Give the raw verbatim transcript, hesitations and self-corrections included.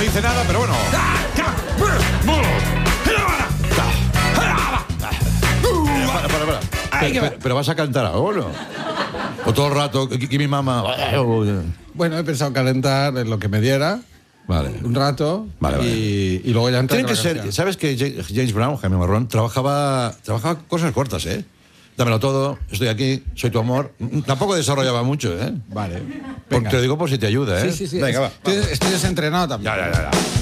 dice nada, pero bueno. Para, para, para. Pero, pero, pero vas a cantar ahora, ¿no? O todo el rato, que, que mi mamá... Bueno, he pensado calentar en lo que me diera. Vale. Un rato. Vale, vale. Y, y luego ya entrar. Tiene que ser... ¿Sabes que James Brown, Jaime Marrón, trabajaba, trabajaba cosas cortas, eh? Dámelo todo, estoy aquí, soy tu amor. Tampoco desarrollaba mucho, ¿eh? Vale. Porque te lo digo por si te ayuda, ¿eh? Sí, sí, sí. Venga, va. Estoy, estoy desentrenado también. Ya, ya, ya, ya.